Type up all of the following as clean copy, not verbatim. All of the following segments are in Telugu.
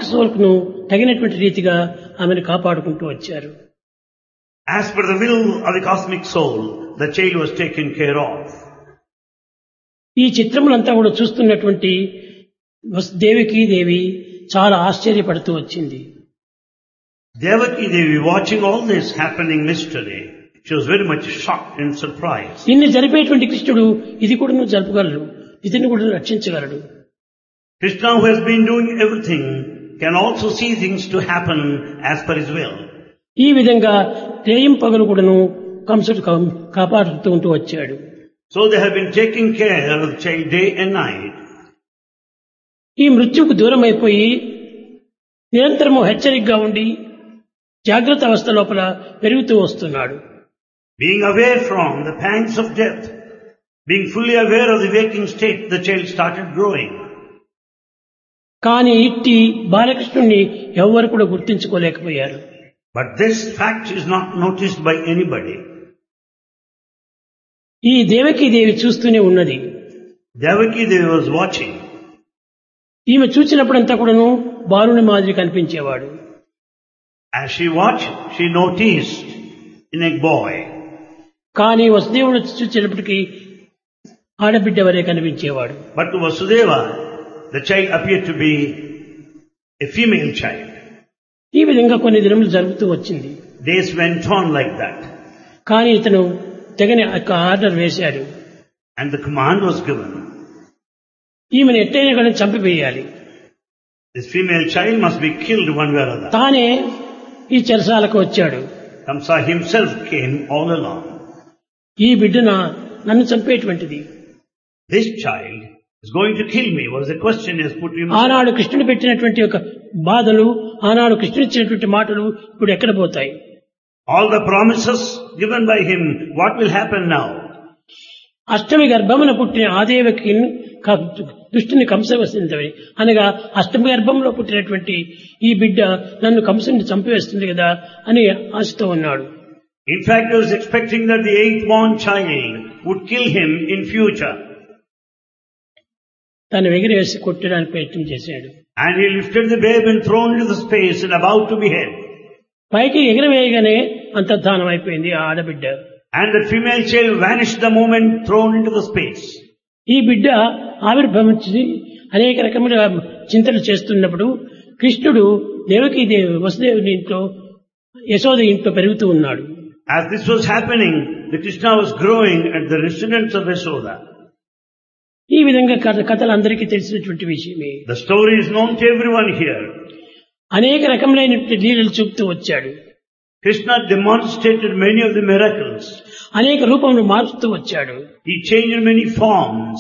కాస్మిక్ సోల్ ను తగినటువంటి రీతిగా ఆమెను కాపాడుకుంటూ వచ్చారు. As per the will of the cosmic soul, the child was taken care of. ఈ చిత్రములంతా కూడా చూస్తున్నటువంటి దేవకీ దేవి చాలా ఆశ్చర్యపడుతూ వచ్చింది. Devaki Devi, watching all this happening mystery, she was very much shocked and surprised. ఇన్ని జరిపేటువంటి కృష్ణుడు ఇది కూడా నువ్వు జరపగలడు, ఇతన్ని కూడా రక్షించగలడు. Krishna, who has been doing everything, can also see things to happen as per his will. ఈ విధంగా రేయం పగలు కూడాను కంసుడు కాపాడుతూ ఉంటూ వచ్చాడు. So they have been taking care of the child day and night. ఈ మృత్యుకు దూరం అయిపోయి నిరంతరము హెచ్చరికగా ఉండి జాగ్రత్త అవస్థ లోపల పెరుగుతూ వస్తున్నాడు. Being aware from the pangs of death, being fully aware of the waking state, the child started growing. కానీ ఇట్టి బాలకృష్ణుణ్ణి ఎవ్వరు కూడా గుర్తించుకోలేకపోయారు. But this fact is not noticed by anybody. ఈ దేవకీ దేవి చూస్తూనే ఉన్నది. Devaki Devi was watching. ఈమె చూసినప్పుడంతా కూడాను బాలుని మాదిరి కనిపించేవాడు. As she watched, she noticed in a boy. కానీ వసుదేవుడు చూసినప్పటికీ ఆడబిడ్డ వరే కనిపించేవాడు. But to Vasudeva, the child appeared to be a female child. ఈ విధంగా కొన్ని దినములు జరుగుతూ వచ్చింది. Days went on like that. కానీ ఇతను తెగని ఆర్డర్ వేశాడు. And the command was given. ఈమెను ఎట్టైనా కానీ చంపివేయాలి. This female child must be killed one way or other. తానే ఈ చెరసాలకు వచ్చాడు. Kamsa himself came all along. ఈ బిడ్డ నన్ను చంపేటువంటిది. This child is going to kill me was the question he has put to himself. ఆనాడు కృష్ణుడు పెట్టినటువంటి ఒక బాధలు, ఆనాడు కృష్ణుడు ఇచ్చినటువంటి మాటలు ఇప్పుడు ఎక్కడ పోతాయి? All the promises given by him, what will happen now? అష్టమి గర్భమున పుట్టిన ఆదేవకి దుష్టుని కంసవసించవని అనగా అష్టమి గర్భంలో పుట్టినటువంటి ఈ బిడ్డ నన్ను కంసుని చంపివేస్తుంది కదా అని ఆశతో ఉన్నాడు. In fact, he was expecting that the 8th born child would kill him in future. తను ఎగిరేసి కొట్టడానికి ప్రయత్నం చేశాడు. And he lifted the babe and thrown into the space and about to behead. పైకి ఎగిరవేయగానే అంతర్ధానం అయిపోయింది ఆ ఆడబిడ్డ. And the female child vanished the moment thrown into the space. ఈ బిడ్డ ఆవిర్భవించి అనేక రకముల చింతలు చేస్తున్నప్పుడు కృష్ణుడు దేవకీదేవి వసుదేవుని ఇంట్లో యశోద ఇంట్లో పెరుగుతూ ఉన్నాడు. As this was happening, the Krishna was growing at the residence of Yashoda. ఈ విధంగా కథలు అందరికీ తెలిసినటువంటి విషయమే. The story is known to everyone here. అనేక రకములైనటువంటి లీలలు చూపుతూ వచ్చాడు. Krishna demonstrated many of the miracles. అనేక రూపములు మార్చుతూ వచ్చాడు. He changed many forms.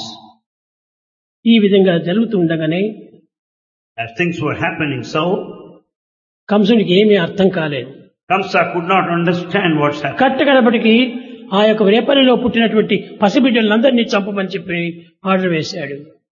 ఈ విధంగా జరుగుతూ ఉండగానే As things were happening so, కంసునికి ఏమీ అర్థం కాలేదు. Kamsa could not understand what's happening. కట్టగడపటికి ఆ యొక్క రేపల్లిలో పుట్టినటువంటి పసిబిడ్డలందరినీ చంపమని చెప్పి ఆర్డర్ వేశాడు.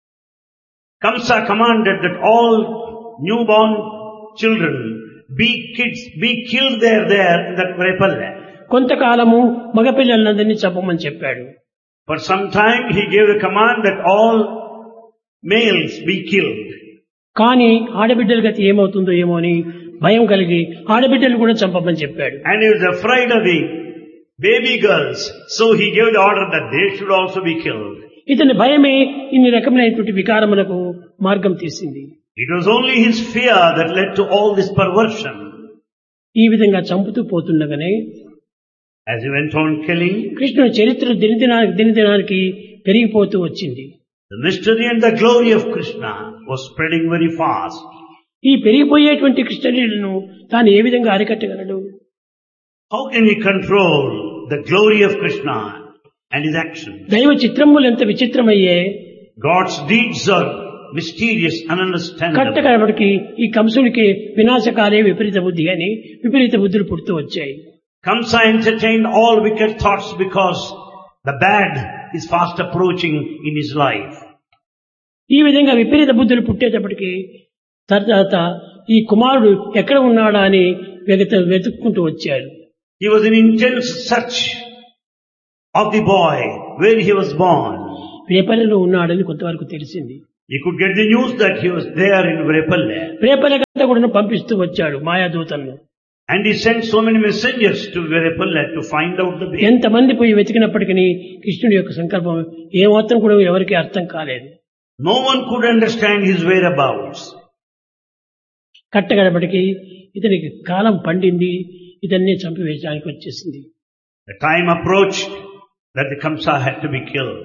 Kamsa commanded that all newborn children be killed there in that Repalle. కొంతకాలము మగపిల్లలందరినీ చంపమని చెప్పాడు. For some time he gave the command that all males be killed. కానీ ఆడబిడ్డల గతి ఏమవుతుందో ఏమో అని భయం కలిగి ఆడబిడ్డలు కూడా చంపమని చెప్పాడు. And he was afraid of the baby girls, so he gave the order that they should also be killed. ఇతని భయమే ఇన్ని రకమైనటువంటి వికారములకు మార్గం తీసింది. It was only his fear that led to all this perversion. ఈ విధంగా చంపుతూ పోతుండగానే As he went on killing, కృష్ణుని చరిత్ర దినదినానికి పెరిగిపోతూ వచ్చింది. the mystery and the glory of Krishna was spreading very fast. ఈ పెరిగిపోయేటువంటి కృష్ణులను తాను ఏ విధంగా అరికట్టగలడు? How can he control the glory of Krishna and his actions? దైవ చిత్రములు ఎంత విచిత్రమయ్యే, God's deeds are mysterious and ununderstandable. కట్టకడపటికి ఈ కంసుడికి వినాశకాలే విపరీత బుద్ధి అని విపరీత బుద్ధులు పుడుతూ వచ్చాయి. Kamsa entertained all wicked thoughts because the bad is fast approaching in his life. ఈ విధంగా విపరీత బుద్ధులు పుట్టేటప్పటికి తర్వాత ఈ కుమారుడు ఎక్కడ ఉన్నాడా అని వెతుక్కుంటూ వచ్చాడు. He was in intense search of the boy where he was born. రేపల్లెలో ఉన్నాడని కొంతవరకు తెలిసింది. He could get the news that he was there in Repalle. Repalle కూడా పంపిస్తూ వచ్చాడు మాయాదూతలను. And he sent so many messengers to Virapalla to find out the way. ఎంతమంది పోయి వెతికినప్పటికీ కృష్ణుడి యొక్క సంకల్పం ఏమాత్రం కూడా ఎవరికి అర్థం కాలేదు. No one could understand his whereabouts. కట్టగడపటికి ఇతనికి కాలం పండింది, ఇతన్ని చంపివేయడానికి వచ్చేసింది. The time approached that the Kamsa had to be killed.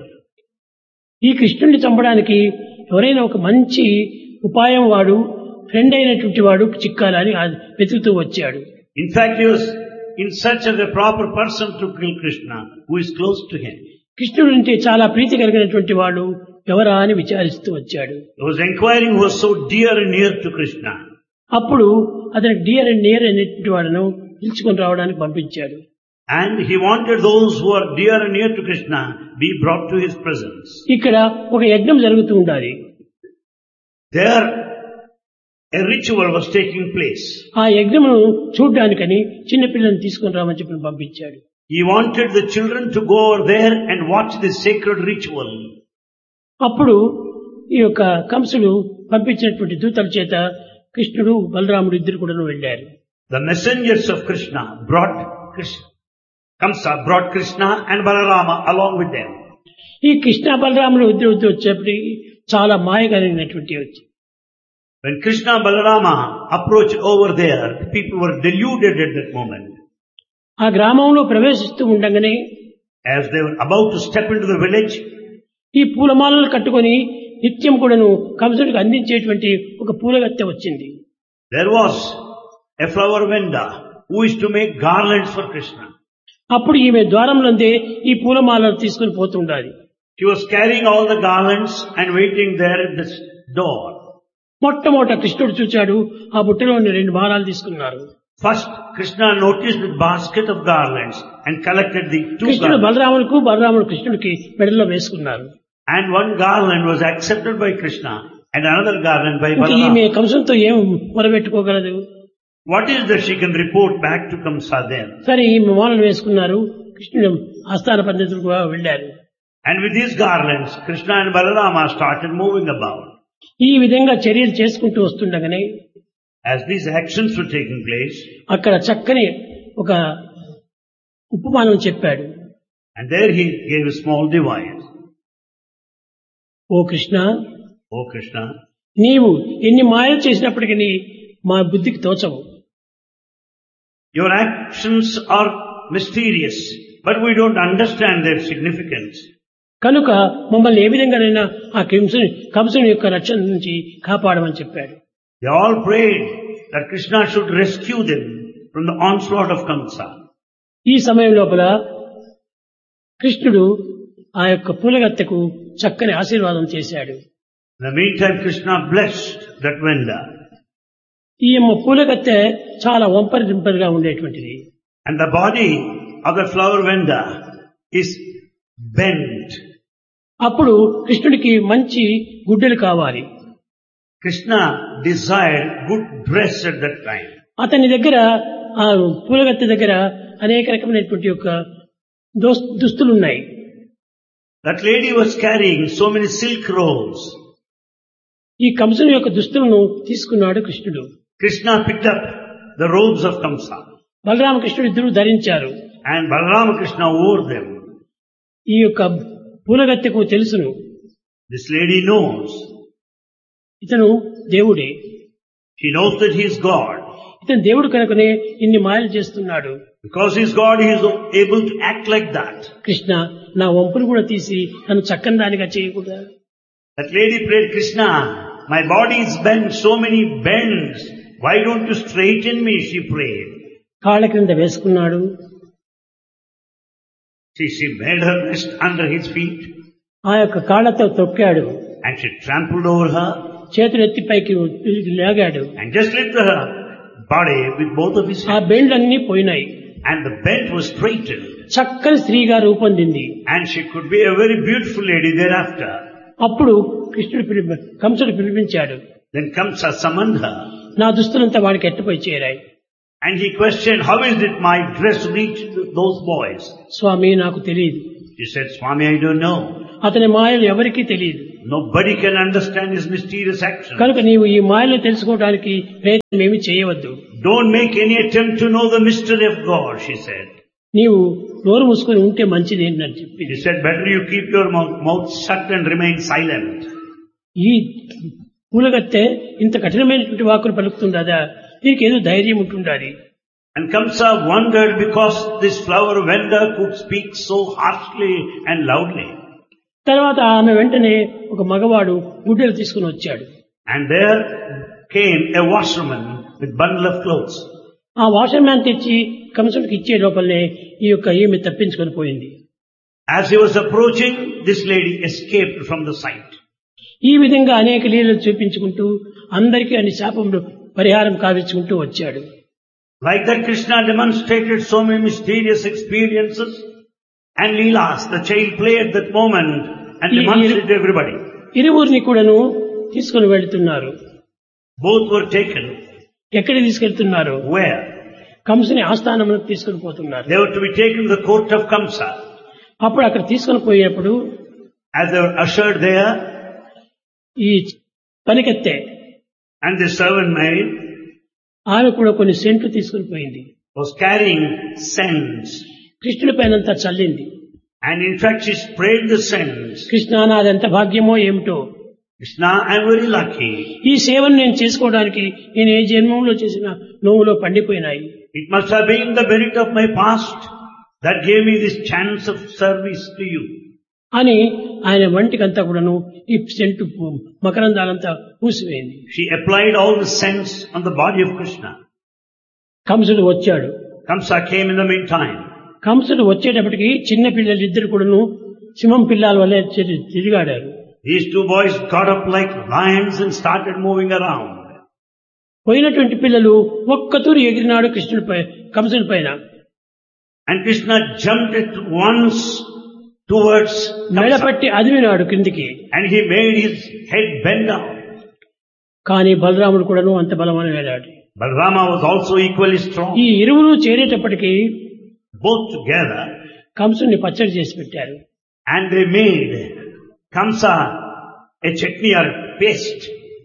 ఈ కృష్ణుడిని చంపడానికి ఎవరైనా ఒక మంచి ఉపాయం వాడు, ఫ్రెండ్ అయినటువంటి వాడు చిక్కాలని వెతుకుతూ వచ్చాడు. In fact, he was in search of a proper person to kill Krishna, who is close to him. కృష్ణుడు అంటే చాలా ప్రీతి కలిగినటువంటి వాడు ఎవరా అని విచారిస్తూ వచ్చాడు. He was inquiring who was so dear and near to Krishna. అప్పుడు అతనికి డియర్ అండ్ నియర్ అనేటువంటి వాడును పిలుచుకొని రావడానికి పంపించాడు. And he wanted those who are dear and near to Krishna be brought to his presence. ఇక్కడ ఒక యజ్ఞం జరుగుతూ ఉండాలి. There a ritual was taking place. ఆ యజ్ఞమును చూడ్డానికని చిన్నపిల్లల్ని తీసుకొని రామని చెప్పి పంపించాడు. He wanted the children to go over there and watch this sacred ritual. అప్పుడు ఈ యొక్క కంసుడు పంపించినటువంటి దూతల చేత కృష్ణుడు బలరాముడు ఇద్దరు కూడా వెళ్ళారు. The messengers of Krishna brought Krishna. Kamsa brought Krishna and Balarama along with them. ఈ కృష్ణ బలరాముడు ఇద్దరు వచ్చేప్పటికి చాలా మాయ కలిగినటువంటి వచ్చి. When Krishna and Balarama approached over there, the people were deluded at that moment. ఆ గ్రామంలో ప్రవేశిస్తూ ఉండగానే As they were about to step into the village, ఈ పూలమాలలు కట్టుకొని నిత్యం కూడాను కంసుడికి అందించేటువంటి ఒక పూలగత్తె వచ్చింది. there was a flower vendor who is to make garlands for Krishna. అప్పుడు ఈమె ద్వారంలోందే ఈ పూలమాలలు తీసుకుని పోతుండాలి. She was carrying all the garlands and waiting there at the door. మొట్టమొదట కృష్ణుడు చూచాడు, ఆ బుట్టలోని 2 మాలలు తీసుకున్నారు. First, Krishna noticed the basket of garlands and collected the 2 కృష్ణుడు garlands. బలరాములకు, బలరాముడు కృష్ణుడికి మెడలో వేసుకున్నారు. And one garland was accepted by Krishna and another garland by ఇంక ఈమె Balarama. కంసునితో ఏం మొరబెట్టుకోగలదు? What is that she can report back to Kamsa then? సరే ఈమె మాలలు వేసుకున్నారు, కృష్ణుడు ఆస్థాన పండితులకు వెళ్ళారు. And with these garlands, Krishna and Balarama started moving about. ఈ విధంగా చర్యలు చేసుకుంటూ వస్తుండగానే As these actions were taking place, అక్కడ చక్కని ఒక ఉపమానం చెప్పాడు. and there he gave a small device. Oh Krishna, Oh Krishna, నీవు ఎన్ని మాయలు చేసినప్పటికీ మా బుద్ధికి తోచవు. your actions are mysterious, but we don't understand their significance. కనుక మమ్మల్ని ఏ విధంగానైనా ఆ కంసుని యొక్క రక్షణ నుంచి కాపాడమని చెప్పాడు. They all prayed that Krishna should rescue them from the onslaught of Kamsa. ఈ సమయం లోపల కృష్ణుడు ఆ యొక్క పూలగత్తెకు చక్కని ఆశీర్వాదం చేశాడు. In the meantime, Krishna blessed that vendor. ఈ పూలగత్తె చాలా వంపరిగా ఉండేటువంటిది. And the body of the flower vendor is bent. అప్పుడు కృష్ణుడికి మంచి గుడ్డలు కావాలి. Krishna desired good dress at that time. అతని దగ్గర ఆ పూలగత్తె దగ్గర అనేక రకమైనటువంటి యొక్క దుస్తులు ఉన్నాయి. That lady was carrying so many silk robes. ఈ కంసుని యొక్క దుస్తులను తీసుకున్నాడు కృష్ణుడు. Krishna picked up the robes of Kamsa. బలరామకృష్ణుడు ఇద్దరు ధరించారు. And Balarama Krishna wore them. ఈ యొక్క పూలగత్తెకు తెలుసును, This lady knows. ఇతను దేవుడే, She knows that he is God. ఇతను దేవుడు కనుకనే ఇన్ని మాయలు చేస్తున్నాడు. Because he is God, he is able to act like that. Krishna, నా వంపులు కూడా తీసి నన్ను చక్కని దానిగా చేయకూడదా? That lady prayed, Krishna, my body is bent, so many bends. Why don't you straighten me? She prayed. కాళ్ళ క్రింద వేసుకున్నాడు. She made her rest under his feet. ఆ యొక్క కాళ్ళతో తొక్కాడు. And she trampled over her. చేతులు ఎత్తి పైకి లాగాడు. And just lifted her body with both of his ఆ hands. బెండ్లన్నీ పోయినాయి. And the bent was straightened. చక్కని స్త్రీగా రూపొందింది. And she could be a very beautiful lady thereafter. అప్పుడు కంసుడు పిలిపించాడు. Then Kamsa summoned her. నా దుస్తులంతా వాడికి ఎట్టుపోయి చేరాయి. And he questioned, how is it my dress reached those boys? స్వామి, నాకు తెలియదు. She said, Swami, I don't know. అతని మాయలు ఎవరికీ తెలియదు. Nobody can understand his mysterious action. కనుక నీవు ఈ మాయలు తెలుసుకోవడానికి ప్రయత్నం ఏమి చేయవద్దు. Don't make any attempt to know the mystery of God, she said. నీవు నోరు మూసుకొని ఉంటే మంచిది అని చెప్పి She said, better you keep your mouth shut and remain silent. ఈ పూలగత్తె ఇంత కఠినమైనటువంటి వాక్కులు పలుకుతుండదా, దీనికి ఏదో ధైర్యం ఉంటుండాలి. And Kamsa wondered because this flower vendor could speak so harshly and loudly. తర్వాత ఆమె వెంటనే ఒక మగవాడు గుడ్డలు తీసుకుని వచ్చాడు. And there came a washerman with bundle of clothes. ఆ వాషర్ మ్యాన్ తెచ్చి కంసుడికి ఇచ్చే లోపలనే ఈమె తప్పించుకొని పోయింది. As he was approaching, this lady escaped from the sight. ఈ విధంగా అనేక లీలలు చూపించుకుంటూ అందరికీ అన్ని శాపములు పరిహారం కావించుకుంటూ వచ్చాడు. Like that, Krishna demonstrated so many mysterious experiences and leelas. The child played at that moment and demonstrated to everybody. ఇరువురిని కూడాను తీసుకుని వెళ్తున్నారు. Both were taken. ఎక్కడికి తీసుకెళ్తున్నారు? Where? కంసుని ఆస్థానములకు తీసుకుని పోతున్నారు. They were to be taken to the court of Kamsa. అప్పుడు అక్కడ తీసుకుని పోయేప్పుడు As they were ushered there, ఈ పనికెత్తే and the servant maid ఆమె కూడా కొన్ని సెంట్లు తీసుకుని పోయింది. was carrying scents. కృష్ణుడి పైనంతా చల్లింది. And in fact, she sprayed the scents. Krishna నాదెంత భాగ్యమో ఏమిటో, Krishna, I am very lucky. ఈ సేవను నేను చేసుకోవడానికి నేను ఏ జన్మంలో చేసిన నోవులో పండిపోయినాయి. It must have been the merit of my past that gave me this chance of service to you. అని ఆయన వంటికంతా కూడాను ఈ scent మకరందాలంతా పూసివేయింది. She applied all the scents on the body of Krishna. కంసుడు వచ్చాడు. Kamsa came in the meantime. కంసుడు వచ్చేటప్పటికి చిన్న పిల్లలు ఇద్దరు కూడాను సింహం పిల్లల వల్లే తిరిగాడారు. These two boys got up like lions and started moving around. పోయినటువంటి పిల్లలు ఒక్కతూరు ఎగిరినాడు కంసుడి పైన. And Krishna jumped at once towards మెడపట్టి అదిమినాడు కిందికి. and he made his head bend down. కానీ బలరాముడు కూడాను అంత బలమని వెళ్ళాడు. Balarama was also equally strong. ఈ ఇరువురు చేరేటప్పటికి Both together, కంసుని పచ్చడి చేసి పెట్టారు. and they made Kamsa a chutney or paste.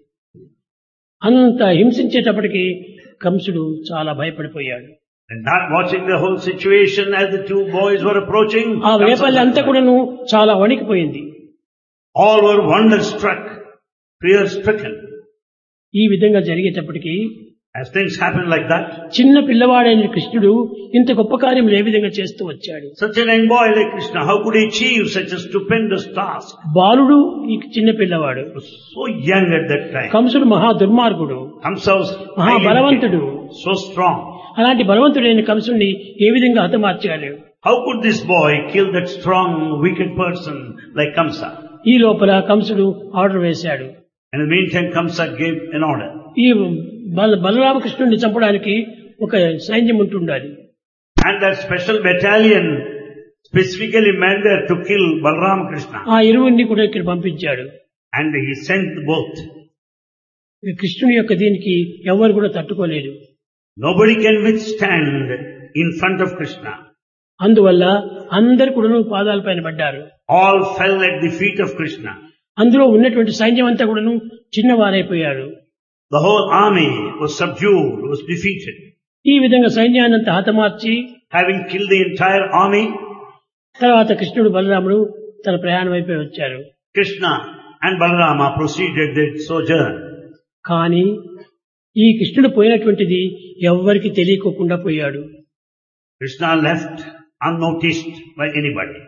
అంత హింసించేటప్పటికి కంసుడు చాలా భయపడిపోయాడు. And not watching the whole situation as the two boys were approaching, ఆ వేపల్లి అంతా కూడాను చాలా వణికిపోయింది. all were wonder-struck, fear-stricken. ఈ విధంగా జరిగేటప్పటికి As things happen like that, చిన్న పిల్లవాడైన కృష్ణుడు ఇంత గొప్ప కార్యములు ఏ విధంగా చేస్తూ వచ్చాడు. such a young boy like Krishna, how could he achieve such a stupendous task? బాలుడు ఈ చిన్న పిల్లవాడు. He was so young at that time. కంసుడు మహా దుర్మార్గుడు, Kamsa was మహా బలవంతుడు. so strong. అలాంటి బలవంతుడైన కంసుడిని ఏ విధంగా హతమార్చాడు? How could this boy kill that strong, wicked person like Kamsa? ఈ లోపల కంసుడు ఆర్డర్ వేశాడు. In the meantime, Kamsa gave an order. ఈ బలరామకృష్ణుడిని చంపడానికి ఒక సైన్యం ఉంటుండాలి. And that special battalion specifically meant there to kill Balram Krishna. ఆ ఇరువురిని కూడా ఇక్కడ పంపించాడు. And he sent both. ఈ కృష్ణుని యొక్క దీనికి ఎవరు కూడా తట్టుకోలేరు. Nobody can withstand in front of Krishna. అందువల్ల అందరు కూడా పాదాల పైన పడ్డారు. All fell at the feet of Krishna. అందులో ఉన్నటువంటి సైన్యం అంతా కూడాను చిన్నవారైపోయారు. The whole army was subdued, was defeated. ఈ విధంగా సైన్యాన్ని అంతా హతమార్చి Having killed the entire army, తర్వాత కృష్ణుడు బలరాముడు తన ప్రయాణం అయిపోయి వచ్చారు. Krishna and Balarama proceeded their sojourn. కానీ ఈ కృష్ణుడు పోయినటువంటిది ఎవ్వరికి తెలియకోకుండా పోయాడు. Krishna left unnoticed by anybody.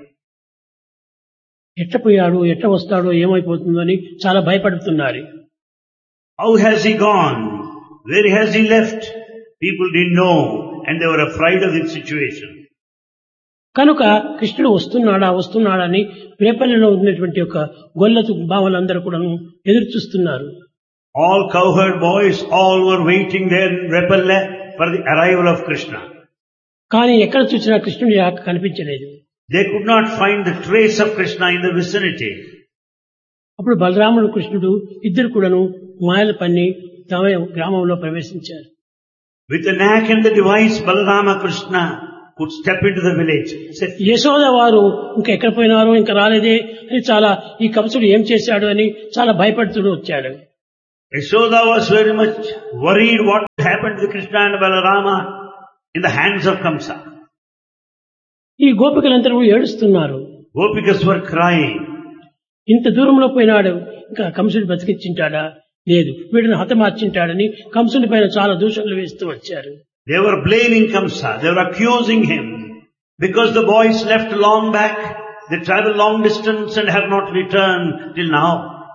ఎట్ట పోయాడు, ఎట్ట వస్తాడో, ఏమైపోతుందో అని చాలా భయపడుతున్నారు. How has he gone? Where has he left? People didn't know and they were afraid of the situation. కనుక కృష్ణుడు వస్తున్నాడా అని రేపల్లిలో ఉన్నటువంటి ఒక గొల్లతు బావలందరూ కూడా ఎదురు చూస్తున్నారు. All cowherd boys, all were waiting there in Repalle for the arrival of Krishna. కానీ ఎక్కడ చూసినా కృష్ణుడి ఆక కనిపించలేదు. They could not find the trace of Krishna in the vicinity. అప్పుడు బలరాముడు కృష్ణుడు ఇద్దరు కూడాను మాయల పన్ని తమ గ్రామంలో ప్రవేశించారు. With the knack and the device, Balarama Krishna could step into the village. Said, Yashoda వారు ఇంకా ఎక్కడ పోయినారో ఇంకా రాలేదే అని చాలా ఈ కంసుడు ఏం చేశాడు అని చాలా భయపడుతూ వచ్చాడు. Yashoda was very much worried what happened to Krishna and Balarama in the hands of Kamsa. ఈ గోపికలందరూ ఏడుస్తున్నారు. Gopikas were crying. ఇంత దూరంలో పోయినాడు, ఇంకా కంసుడు బతికించింటాడా లేదు, వీడిని హతమార్చింటాడని కంసుడి పైన చాలా దూషణలు వేస్తూ వచ్చారు. They were blaming Kamsa. They were accusing him because the boys left long back. They traveled long distance and have not returned till now.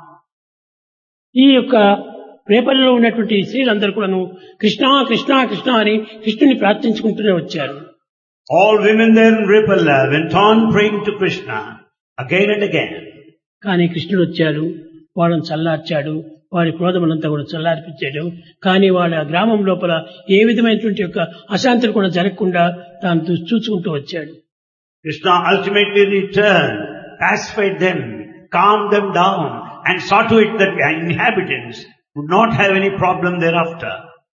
ఈ యొక్క రేపల్లిలో ఉన్నటువంటి స్త్రీలందరూ కూడాను కృష్ణ కృష్ణ కృష్ణ అని కృష్ణుని ప్రార్థించుకుంటూనే వచ్చారు. All women there in Repalla went on praying to Krishna again and again. కానీ కృష్ణుడు వచ్చాడు, వాళ్ళని చల్లార్చాడు, వారి క్రోధములంతా కూడా చల్లార్పించాడు. కానీ వాళ్ళ గ్రామం లోపల ఏ విధమైనటువంటి యొక్క అశాంతులు కూడా జరగకుండా తాను చూసుకుంటూ వచ్చాడు. Krishna ultimately returned, pacified them, calmed them down, and saw to it that the inhabitants would not have any problem thereafter.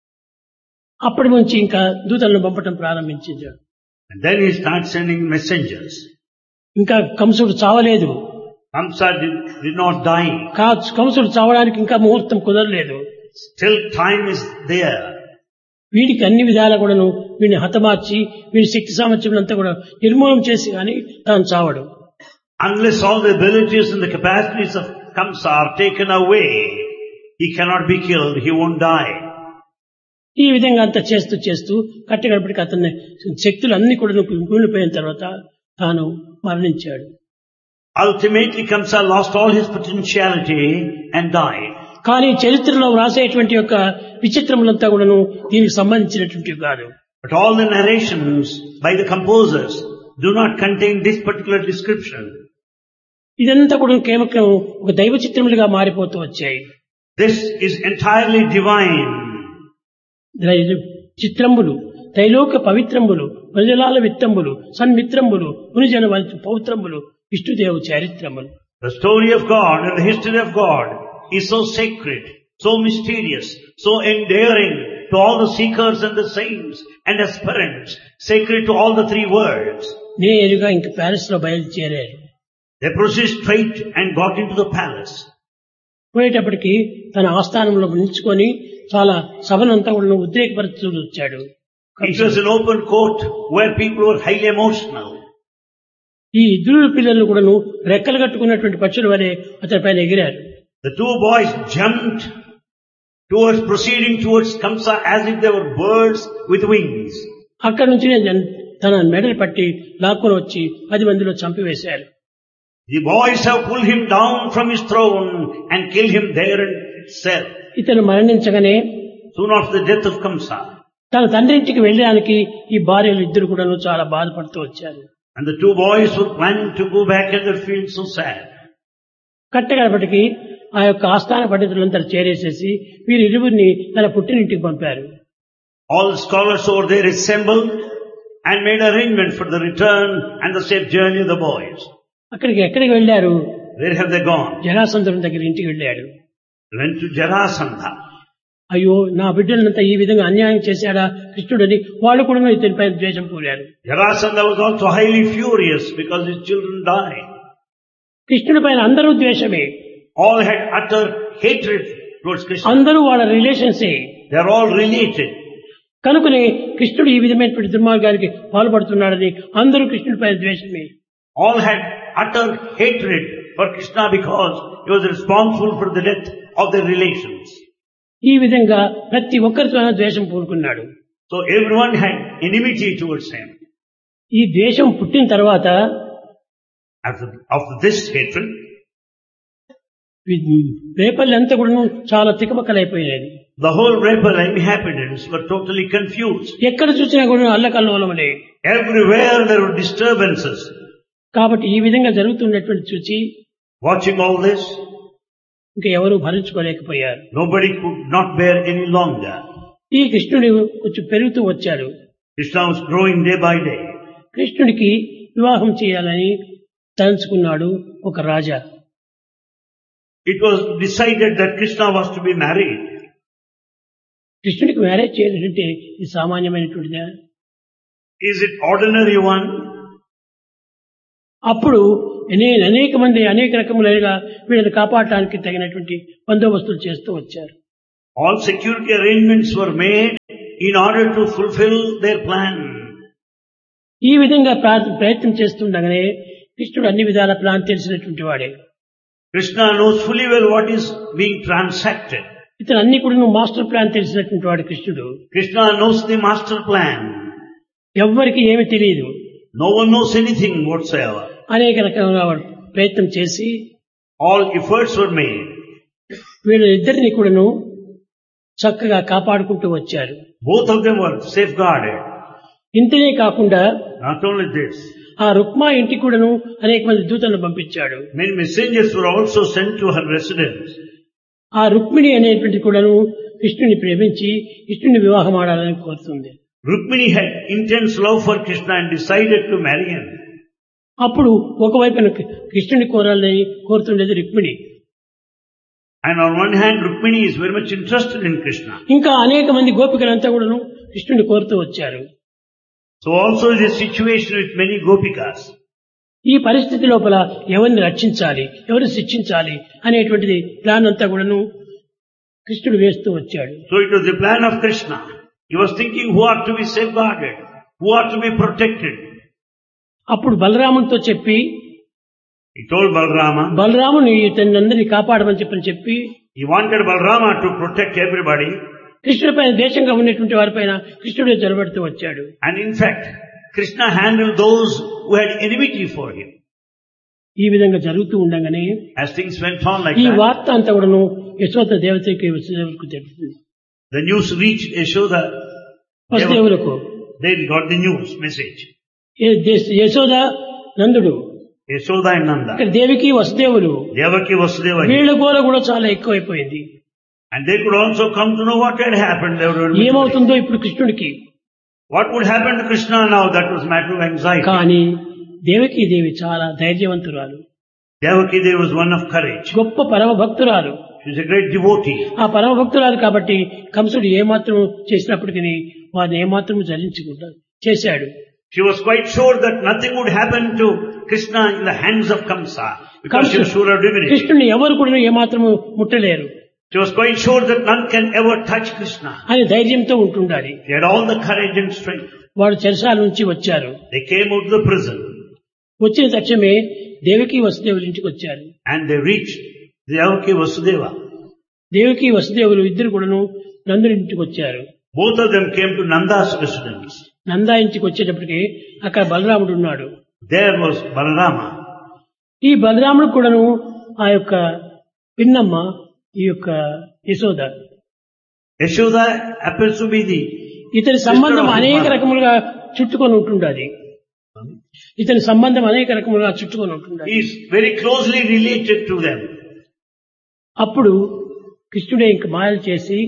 అప్పటి నుంచి ఇంకా దూతలను పంపటం ప్రారంభించాడు. And then he started sending messengers. ఇంకా కంసుడు చావలేదు. Kamsa did not die. కంసుడు చావడానికి ఇంకా ముహూర్తం కుదరలేదు. Still time is there. వీడికి అన్ని విధాలా కూడాను వీడిని హతమార్చి వీడి శక్తి సామర్థ్యం కూడా నిర్మూలన చేసి కానీ తాను చావడు. Unless all the abilities and the capacities of Kamsa are taken away, he cannot be killed, he won't die. ఈ విధంగా అంతా చేస్తూ చేస్తూ కట్టగడపటికి అతని శక్తులు అన్ని కూడా కూలిపోయిన తర్వాత తాను మరణించాడు. Ultimately Kamsa lost all his potentiality and died. కానీ చరిత్రలో వ్రాసేటువంటి యొక్క విచిత్రములంతా కూడాను దీనికి సంబంధించినటువంటివి కాదు. But all the narrations by the composers do not contain this particular description. ఇదంతా కూడా కేవలం ఒక దైవ చిత్రములుగా మారిపోతూ వచ్చాయి. This is entirely divine. చిత్రంబులు త్రైలోక పవిత్రంబులు ప్రజలాల విత్తంబులు సన్మిత్రంబులు మునిజన పౌత్రంబులు విష్ణుదేవు చారిత్రములు. The story of God and the history of God is so sacred, so mysterious, so endearing to all the seekers and the saints and aspirants, sacred to all the three worlds. నేరుగా ఇంక ప్యారిస్ లో బయలుదేరారు. They proceeded straight and got into the palace. పోయేటప్పటికి తన ఆస్థానంలో నిల్చుకొని చాలా సభనంతా కూడా ఉద్రేకపరుస్తూ వచ్చాడు. It was an open court where people were highly emotional. ఈ ఇద్దరు పిల్లలు కూడాను రెక్కలు కట్టుకున్నటువంటి పక్షుల వలె అతని పైన ఎగిరారు. The two boys jumped proceeding towards Kamsa as if they were birds with wings. అక్కడి నుంచి తన మెడలు పట్టి లాక్కొని వచ్చి 10 మందిలో చంపివేశారు. The boys have pulled him down from his throne and killed him there itself. ఇతను మరణించగానే Soon after the death of Kamsa, తన తండ్రి ఇంటికి వెళ్ళడానికి ఈ భార్యలు ఇద్దరు కూడాను చాలా బాధపడుతూ వచ్చారు. and the two boys were planning to go back and they feel so sad. కట్టగడపటికి ఆ యొక్క ఆస్థాన పండితులంతా చేరేసేసి వీరిరువురిని తన పుట్టినింటికి పంపారు. All the scholars over there assembled and made arrangement for the return and the safe journey of the boys. ఎక్కడికి వెళ్ళారు? Where have they gone? జరాసంధుని దగ్గర ఇంటికి వెళ్ళాడు. They went to Jarasandha. అయ్యో నా బిడ్డలంతా ఈ విధంగా అన్యాయం చేశాడా కృష్ణుడని వాళ్ళు కూడా ఇతనిపై ద్వేషం పూరారు. Jarasandha was also highly furious because his children died. కృష్ణుడి పైన అందరూ ద్వేషమే. All had utter hatred towards Krishna. అందరూ వాళ్ళ రిలేషన్సే. They are all related. కనుకనే కృష్ణుడు ఈ విధమైనటువంటి దుర్మార్గానికి పాల్పడుతున్నాడని అందరూ కృష్ణుడి పైన ద్వేషమే. All had utter hatred for Krishna because he was responsible for the death of their relations. ఈ విధంగా ప్రతి ఒక్కరితో ద్వేషం పూనుకున్నాడు. So everyone had enmity towards him. ఈ ద్వేషం పుట్టిన తర్వాత after this hatred, రేపల్లి అంతా కూడా చాలా తికమకలైపోయినది. the whole Repalla inhabitants were totally confused. ఎక్కడ చూసినా కూడా అల్లకల్లోలమలే. Everywhere there were disturbances. కాబట్టి ఈ విధంగా జరుగుతున్నటువంటి చూసి Watching all this, ఇంకా ఎవరు భరించుకోలేకపోయారు. nobody could not bear any longer. ఈ కృష్ణుడు కొంచెం పెరుగుతూ వచ్చాడు. Krishna was growing day by day. కృష్ణుడికి వివాహం చేయాలని తలుచుకున్నాడు ఒక రాజా. It was decided that Krishna was to be married. కృష్ణుడికి మ్యారేజ్ చేయాలంటే ఇది సామాన్యమైనటువంటిదా? Is it ordinary one? అప్పుడు అనేక మంది అనేక రకములుగా వీళ్ళని కాపాడటానికి తగినటువంటి బందోబస్తులు చేస్తూ వచ్చారు. All security arrangements were made in order to fulfill their plan. ఈ విధంగా ప్రయత్నం చేస్తుండగానే కృష్ణుడు అన్ని విధాల ప్లాన్ తెలిసినటువంటి వాడే. Krishna knows fully well what is being transacted. ఇతను అన్ని కూడా మాస్టర్ ప్లాన్ తెలిసినటువంటి వాడు కృష్ణుడు. Krishna knows the master plan. ఎవ్వరికి ఏమి తెలియదు. No one knows anything whatsoever. అనేక రకముగా వాడు ప్రయత్నం చేసి All efforts were made. వీళ్ళిద్దరిని కూడాను చక్కగా కాపాడుకుంటూ వచ్చారు. Both of them were safeguarded. ఇంతనే కాకుండా Not only this, ఆ రుక్మా ఇంటికి కూడాను అనేక మంది దూతలను పంపించాడు. many messengers were also sent to her residence. ఆ రుక్మిణి అనేటువంటి కూడాను కృష్ణుని ప్రేమించి కృష్ణుని వివాహం ఆడాలని కోరుతుంది. Rukmini had intense love for Krishna and decided to marry him. అప్పుడు ఒకవైపున కృష్ణుని కోరాలని కోరుతుండేది Rukmini. And on one hand, Rukmini is very much interested in Krishna. ఇంకా అనేక మంది గోపికలంతా కూడాను కృష్ణుని కోరుతూ వచ్చారు. So also is a situation with many gopikas. ఈ పరిస్థితి లోపల ఎవరిని రక్షించాలి, ఎవరిని శిక్షించాలి అనేటువంటిది ప్లాన్ అంతా కూడాను కృష్ణుడు వేస్తూ వచ్చాడు. So it was the plan of Krishna. He was thinking who are to be safeguarded, who are to be protected. అప్పుడు బలరామునితో చెప్పి He told Balarama, బలరాముని ఇతన్నందరినీ కాపాడమని చెప్పి he wanted Balarama to protect everybody. కృష్ణుడి పైన దేశంగా ఉన్నటువంటి వారిపైన కృష్ణుడే జలబడుతూ వచ్చాడు. And in fact, Krishna handled those who had enmity for him. ఈ విధంగా జరుగుతూ ఉండగానే As things went on like ఈ that, వార్త అంతా కూడాను యశోద దేవతకి వసుదేవులకు తెలిసింది. the news reached Yashoda. వసుదేవులకు They got the news message. Yashoda నందుడు, Yashoda and Nanda. ఇక్కడ దేవికి వసుదేవులు, Devaki Vasudeva. వీళ్ళ గోల కూడా చాలా ఎక్కువైపోయింది. And they could also come to know what had happened. They were ఏమవుతుందో ఇప్పుడు కృష్ణుడికి. what would happen to Krishna now? That was matter of anxiety. కానీ దేవకి దేవి చాలా ధైర్యవంతురాలు, Devaki Devi was one of courage. గొప్ప పరమ భక్తురాలు. She was a great devotee. ఆ పరమ భక్తురాలు కాబట్టి కంసుడు ఏమాత్రం చేసినప్పటికీ వారిని ఏమాత్రం జరించకుండా చేశాడు. She was quite sure that nothing would happen to Krishna in the hands of Kamsa, because she was sure of divinity. కృష్ణుని ఎవరు కూడా ఏమాత్రము ముట్టలేరు She was quite sure that none can ever touch Krishna. అని ధైర్యంతో ఉంటుండాలి. She had all the courage and strength. వాడు చెరసాల నుంచి వచ్చారు. They came out of the prison వచ్చిన తక్షణమే దేవకి వసుదేవుల ఇంటికి వచ్చారు. and they reached Devaki Vasudeva. Devaki వసుదేవులు ఇద్దరు కూడాను నందుని ఇంటికి వచ్చారు. Both of them came to Nanda's residence. Nanda ఇంటికి వచ్చేటప్పటికి అక్కడ బలరాముడు ఉన్నాడు. There was Balarama. ఈ బలరాముడు కూడాను ఆ యొక్క పిన్నమ్మ ఈ యొక్క Yashoda. Yashoda happens to be the ఇతని సంబంధం అనేక రకములుగా చుట్టుకొని ఉంటుండాలి. ఇతని సంబంధం అనేక రకములుగా చుట్టుకొని ఉంటుండాలి. he is very closely related to them. అప్పుడు కృష్ణుడే ఇంక మాయలు చేసి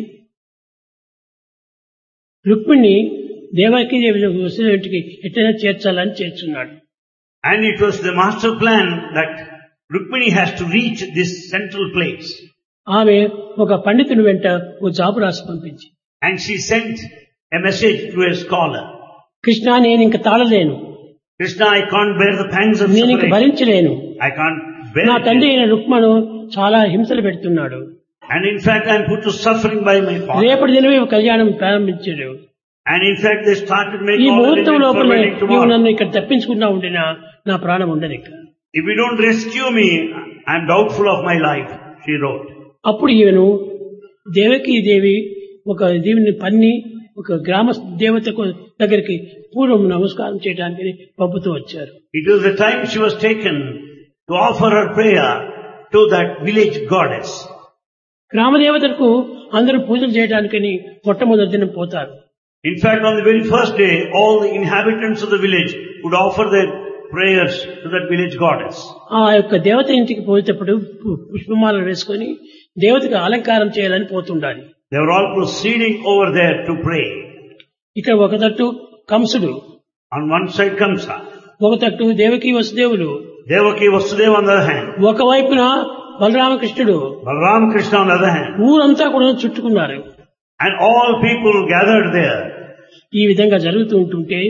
రుక్మిణి దేవకి వసుదేవుడికి ఎట్లయినా చేర్చాలని చేర్చున్నాడు. And it was the master plan that Rukmini has to reach this central place. ఆమె ఒక పండితుని వెంట ఓ జాబు రాసి పంపించి, And she sent a message to a scholar. Krishna నేను ఇంక తాళలేను, Krishna, I can't bear the pangs of నేను ఇంక suffering. భరించలేను, I can't bear నా తండ్రి it. అయిన రుక్మను చాలా హింసలు పెడుతున్నాడు. And in fact, I am put to suffering by my father. రేపటి దినమే కళ్యాణం ప్రారంభించాడు. And in fact, they started ఈ making all the ముహూర్తం arrangements for లోపలే wedding నీవు tomorrow. నన్ను ఇక్కడ తప్పించుకున్నా ఉండినా నా ప్రాణం ఉండదు ఇక్కడ. If you don't rescue me, I am doubtful of my life, she wrote. అప్పుడు ఈమెను దేవకి దేవి ఒక దీవిని పన్ని ఒక గ్రామ దేవతకు దగ్గరికి పూర్వం నమస్కారం చేయడానికి పంపుతూ వచ్చారు. It was the time she was taken to offer her prayer to that village goddess. గ్రామ దేవతలకు అందరూ పూజలు చేయడానికని మొట్టమొదటి దినం పోతారు. In fact, on the very first day, all the inhabitants of the village would offer their prayers to that village goddess. ఆ యొక్క దేవత ఇంటికి పోయేటప్పుడు పుష్పమాలను వేసుకొని దేవతకు అలంకారం చేయాలని పోతుండాలి. They were all proceeding over there to pray. ఇక్కడ ఒక తట్టు కంసుడు, On one side Kamsa, ఒక తట్టు Devaki వసుదేవులు, Devaki Vasudeva on the other hand, ఒకవైపున బలరామకృష్ణుడు, Balaram Krishna on the other hand, ఊరంతా కూడా చుట్టుకున్నారు. and all people gathered there. ఈ విధంగా జరుగుతూ ఉంటుంటే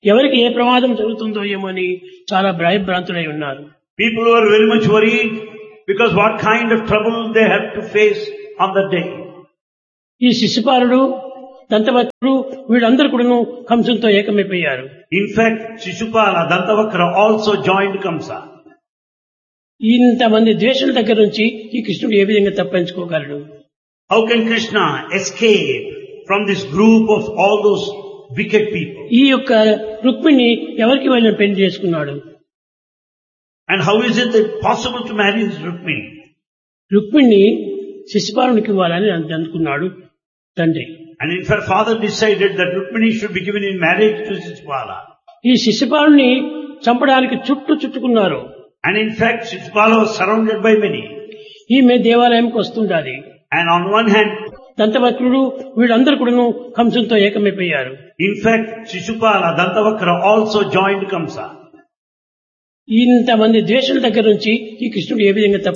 ఎవరికి ఏ ప్రమాదం జరుగుతుందో ఏమో అని చాలా భయభ్రాంతులై ఉన్నారు. People were very much worried because what kind of trouble they have to face on that day. ఈ శిశుపాలుడు దంతవక్రుడు వీళ్ళందరూ కూడాను కంసునితో ఏకమైపోయారు. In fact, Shishupala, Dantavakra also joined Kamsa. ఇంతమంది ద్వేషుల దగ్గర నుంచి ఈ కృష్ణుడు ఏ విధంగా తప్పించుకోగలడు? How can Krishna escape from this group of all those wicked people? ఈ యొక్క రుక్మిణి ఎవరికి వెళ్ళి పెళ్లి చేసుకున్నాడు? And how is it possible to marry this Rukmini? Rukmini శిశుపాలునికి ఇవ్వాలని అనుకున్నాడు తండ్రి. And in fact, father decided that Rukmini should be given in marriage to Shishupala. ఈ శిశుపాలుని చంపడానికి చుట్టుకున్నారు. And in fact, Shishupala was surrounded by many. ఈమె దేవాలయంకి వస్తుండాలి. And on one hand, దంతవక్రుడు వీళ్ళందరూ కూడాను కంసునితో ఏకమైపోయారు. in fact, Shishupala, Dantavakra also joined Kamsa. ఇంతమంది ద్వేషుల దగ్గర నుంచి ఈ కృష్ణుడు ఏ విధంగా